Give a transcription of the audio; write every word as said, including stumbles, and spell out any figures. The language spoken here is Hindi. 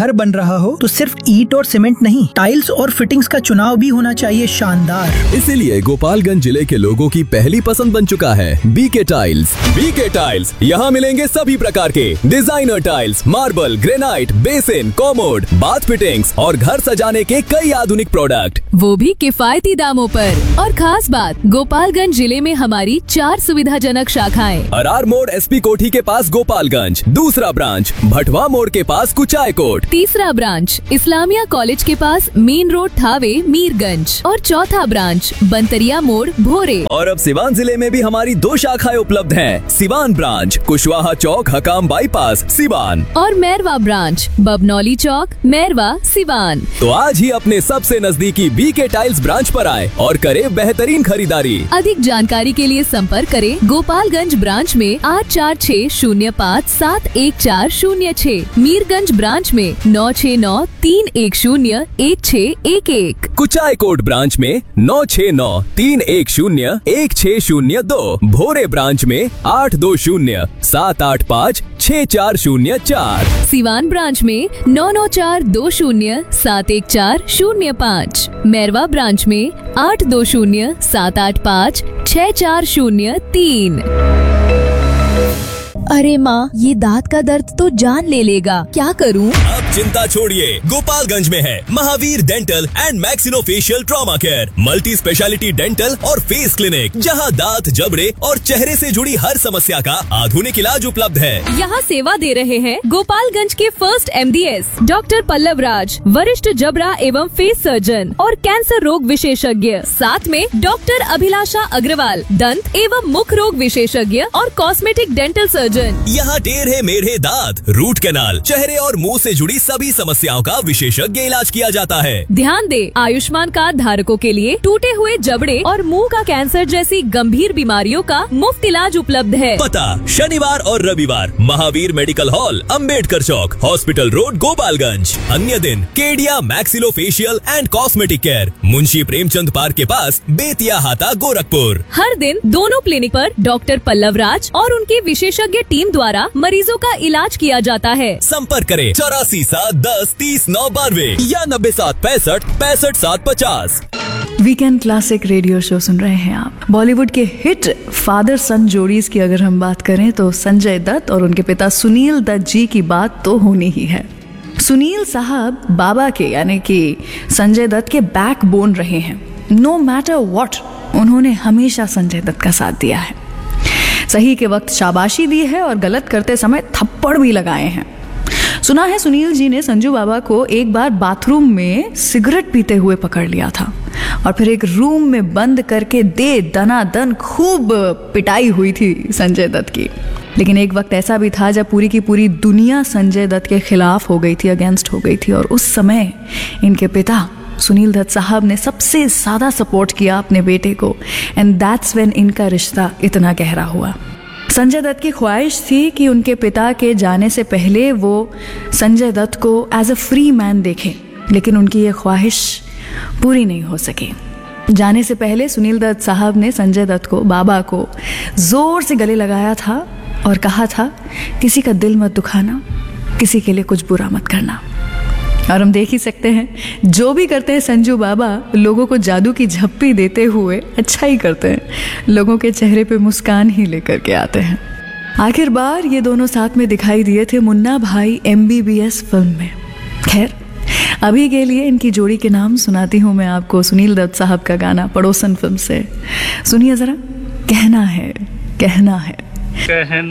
घर बन रहा हो तो सिर्फ ईंट और सीमेंट नहीं, टाइल्स और फिटिंग्स का चुनाव भी होना चाहिए शानदार। इसीलिए गोपालगंज जिले के लोगों की पहली पसंद बन चुका है बीके टाइल्स। बीके टाइल्स, यहाँ मिलेंगे सभी प्रकार के designer tiles, marble, granite, basin, commode, bath fittings और घर सजाने के कई आधुनिक प्रोडक्ट, वो भी किफायती दामों पर। और खास बात, गोपालगंज जिले में हमारी चार सुविधाजनक शाखाएं। अरार मोड़ एसपी कोठी के पास गोपालगंज, दूसरा ब्रांच भटवा मोड़ के पास कुचायकोट, तीसरा ब्रांच इस्लामिया कॉलेज के पास मेन रोड थावे मीरगंज और चौथा ब्रांच बंतरिया मोड़ भोरे। और अब सिवान जिले में भी हमारी दो शाखाएं उपलब्ध हैं। सिवान ब्रांच कुशवाहा चौक हकाम बाईपास सिवान और मैरवा ब्रांच बबनौली चौक मैरवा सिवान। तो आज ही अपने सबसे नजदीकी बीके टाइल्स ब्रांच पर आए और करे बेहतरीन खरीदारी। अधिक जानकारी के लिए संपर्क करें गोपालगंज ब्रांच में आठ चार छः शून्य पाँच सात एक चार शून्य छः, मीरगंज ब्रांच में नौ छः नौ तीन एक शून्य एक छः एक एक, कुचायकोट ब्रांच में नौ छः नौ तीन एक शून्य एक छः शून्य दो, भोरे ब्रांच में आठ दो शून्य सात आठ पाँच छः चार शून्य चार, सिवान ब्रांच में नौ नौ चार दो शून्य सात एक चार शून्य पाँच, मैरवा ब्रांच में आठ दो शून्य सात आठ पाँच छः चार शून्य तीन। अरे माँ, ये दांत का दर्द तो जान ले लेगा, क्या करूँ? अब चिंता छोड़िए, गोपालगंज में है Mahavir dental and maxillofacial trauma care, multi speciality dental और फेस क्लिनिक, जहां दांत, जबड़े और चेहरे से जुड़ी हर समस्या का आधुनिक इलाज उपलब्ध है। यहाँ सेवा दे रहे हैं गोपालगंज के फर्स्ट एमडीएस डॉक्टर पल्लव राज, वरिष्ठ जबड़ा एवं फेस सर्जन और कैंसर रोग विशेषज्ञ, साथ में डॉक्टर अभिलाषा अग्रवाल, दंत एवं मुख रोग विशेषज्ञ और कॉस्मेटिक डेंटल सर्जन। यहाँ टेढ़े मेढ़े दांत, रूट कैनाल, चेहरे और मुंह से जुड़ी सभी समस्याओं का विशेषज्ञ इलाज किया जाता है। ध्यान दे, आयुष्मान कार्ड धारकों के लिए टूटे हुए जबड़े और मुंह का कैंसर जैसी गंभीर बीमारियों का मुफ्त इलाज उपलब्ध है। पता शनिवार और रविवार महावीर मेडिकल हॉल, अंबेडकर चौक, हॉस्पिटल रोड, गोपालगंज। अन्य दिन Kedia maxillofacial and cosmetic care, Munshi Premchand park के पास, बेतिया हाता, गोरखपुर। हर दिन दोनों क्लिनिक पर डॉक्टर पल्लव राज और उनके विशेषज्ञ टीम द्वारा मरीजों का इलाज किया जाता है। संपर्क करें चौरासी सात दस तीस नौ बानवे या नब्बे सात पैंसठ पैंसठ सात पचास। वीकेंड क्लासिक रेडियो शो सुन रहे हैं आप। बॉलीवुड के हिट फादर सन जोड़ीज की अगर हम बात करें तो संजय दत्त और उनके पिता सुनील दत्त जी की बात तो होनी ही है। सुनील साहब बाबा के यानी कि संजय दत्त के बैकबोन रहे हैं। नो मैटर व्हाट, उन्होंने हमेशा संजय दत्त का साथ दिया है। सही के वक्त शाबाशी दी है और गलत करते समय थप्पड़ भी लगाए हैं। सुना है सुनील जी ने संजू बाबा को एक बार बाथरूम में सिगरेट पीते हुए पकड़ लिया था और फिर एक रूम में बंद करके दे दनादन खूब पिटाई हुई थी संजय दत्त की। लेकिन एक वक्त ऐसा भी था जब पूरी की पूरी दुनिया संजय दत्त के खिलाफ हो गई थी, अगेंस्ट हो गई थी, और उस समय इनके पिता सुनील दत्त साहब ने सबसे ज़्यादा सपोर्ट किया अपने बेटे को, एंड दैट्स व्हेन इनका रिश्ता इतना गहरा हुआ। संजय दत्त की ख्वाहिश थी कि उनके पिता के जाने से पहले वो संजय दत्त को एज अ फ्री मैन देखें, लेकिन उनकी ये ख्वाहिश पूरी नहीं हो सकी। जाने से पहले सुनील दत्त साहब ने संजय दत्त को, बाबा को, ज़ोर से गले लगाया था और कहा था, किसी का दिल मत दुखाना, किसी के लिए कुछ बुरा मत करना। और हम देख ही सकते हैं जो भी करते हैं संजू बाबा, लोगों को जादू की झप्पी देते हुए अच्छा ही करते हैं, लोगों के चेहरे पे मुस्कान ही लेकर के आते हैं। आखिर बार ये दोनों साथ में दिखाई दिए थे मुन्ना भाई M B B S film में। खैर, अभी के लिए इनकी जोड़ी के नाम सुनाती हूँ मैं आपको सुनील दत्त साहब का गाना पड़ोसन फिल्म से। सुनिए ज़रा, कहना है कहना है।